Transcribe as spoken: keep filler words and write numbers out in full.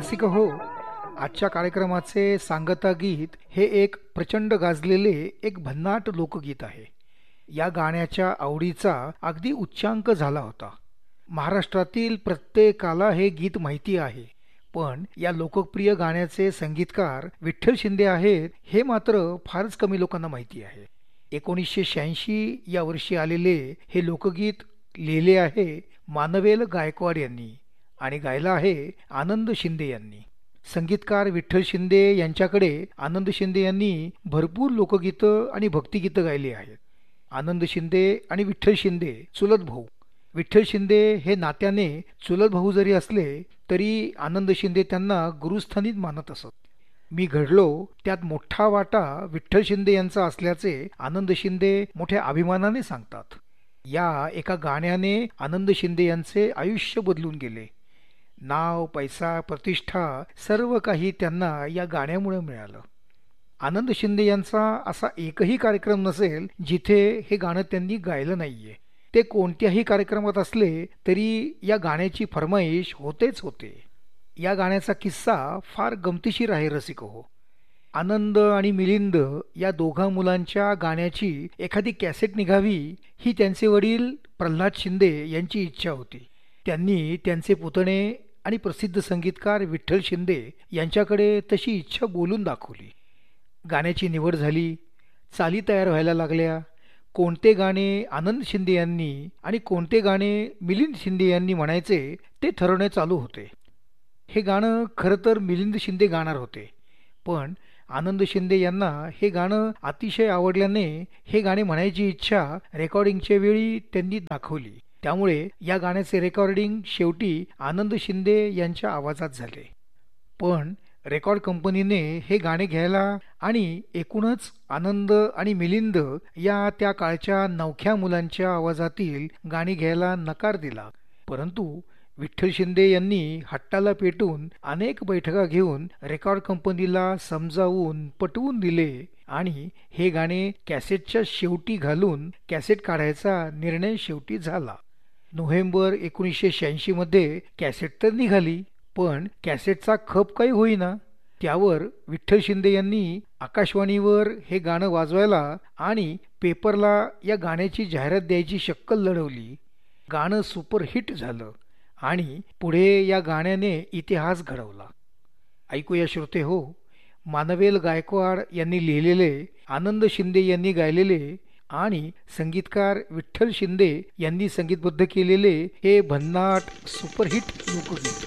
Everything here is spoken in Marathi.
रसिक हो, आजच्या कार्यक्रमाचे सांगता गीत हे एक प्रचंड गाजलेले एक भन्नाट लोकगीत आहे. या गाण्याच्या आवडीचा अगदी उच्चांक झाला होता. महाराष्ट्रातील प्रत्येकाला हे गीत माहिती आहे. पण या लोकप्रिय गाण्याचे संगीतकार विठ्ठल शिंदे आहेत हे मात्र फारच कमी लोकांना माहिती आहे. एकोणीसशे शहाऐंशी या वर्षी आलेले हे लोकगीत लिहिले आहे मानवेल गायकवाड यांनी आणि गायला आहे आनंद शिंदे यांनी. संगीतकार विठ्ठल शिंदे यांच्याकडे आनंद शिंदे यांनी भरपूर लोकगीतं आणि भक्तिगीतं गायली आहेत. आनंद शिंदे आणि विठ्ठल शिंदे चुलत भाऊ. विठ्ठल शिंदे हे नात्याने चुलत भाऊ जरी असले तरी आनंद शिंदे त्यांना गुरुस्थानीच मानत असत. मी घडलो त्यात मोठा वाटा विठ्ठल शिंदे यांचा असल्याचे आनंद शिंदे मोठ्या अभिमानाने सांगतात. या एका गाण्याने आनंद शिंदे यांचे आयुष्य बदलून गेले. नाव, पैसा, प्रतिष्ठा सर्व काही त्यांना या गाण्यामुळे मिळालं. आनंद शिंदे यांचा असा एकही कार्यक्रम नसेल जिथे हे गाणं त्यांनी गायलं नाहीये. ते कोणत्याही कार्यक्रमात असले तरी या गाण्याची फरमाईश होतेच होते. या गाण्याचा किस्सा फार गमतीशीर आहे रसिक हो. आनंद आणि मिलिंद या दोघा मुलांच्या गाण्याची एखादी कॅसेट निघावी ही त्यांचे वडील प्रल्हाद शिंदे यांची इच्छा होती. त्यांनी त्यांचे पुतणे आणि प्रसिद्ध संगीतकार विठ्ठल शिंदे यांच्याकडे तशी इच्छा बोलून दाखवली. गाण्याची निवड झाली. चाली तयार व्हायला लागल्या. कोणते गाणे आनंद शिंदे यांनी आणि कोणते गाणे मिलिंद शिंदे यांनी म्हणायचे ते ठरवणे चालू होते. हे गाणं खरं तर मिलिंद शिंदे गाणार होते, पण आनंद शिंदे यांना हे गाणं अतिशय आवडल्याने हे गाणे म्हणायची इच्छा रेकॉर्डिंगच्या वेळी त्यांनी दाखवली. त्यामुळे या गाण्याचे रेकॉर्डिंग शेवटी आनंद शिंदे यांच्या आवाजात झाले. पण रेकॉर्ड कंपनीने हे गाणे घ्यायला आणि एकूणच आनंद आणि मिलिंद या त्या काळच्या नवख्या मुलांच्या आवाजातील गाणी घ्यायला नकार दिला. परंतु विठ्ठल शिंदे यांनी हट्टाला पेटून अनेक बैठका घेऊन रेकॉर्ड कंपनीला समजावून पटवून दिले आणि हे गाणे कॅसेटच्या शेवटी घालून कॅसेट काढायचा निर्णय शेवटी झाला. नोव्हेंबर एकोणीसशे शहाऐंशी मध्ये कॅसेट तर निघाली, पण कॅसेटचा खप काही होईना. त्यावर विठ्ठल शिंदे यांनी आकाशवाणीवर हे गाणं वाजवायला आणि पेपरला या गाण्याची जाहिरात द्यायची शक्कल लढवली. गाणं सुपरहिट झालं आणि पुढे या गाण्याने इतिहास घडवला. ऐकूया श्रोते हो, मानवेल गायकवाड यांनी लिहिलेले, आनंद शिंदे यांनी गायलेले आणि संगीतकार विठ्ठल शिंदे यांनी संगीतबद्ध केलेले हे भन्नाट सुपरहिट लोकगीत.